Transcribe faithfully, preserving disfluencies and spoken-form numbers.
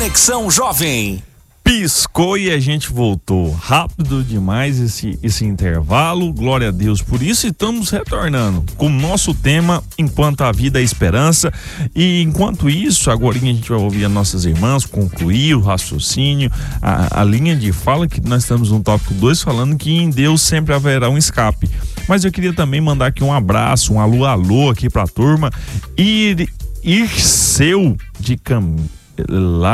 Conexão Jovem. Piscou e a gente voltou. Rápido demais esse, esse intervalo. Glória a Deus por isso. E estamos retornando com o nosso tema Enquanto a Vida é Esperança. E enquanto isso, agora a gente vai ouvir as nossas irmãs concluir o raciocínio, a, a linha de fala, que nós estamos no tópico dois falando que em Deus sempre haverá um escape. Mas eu queria também mandar aqui um abraço, um alô alô aqui pra turma. Ir, ir seu de cam... lá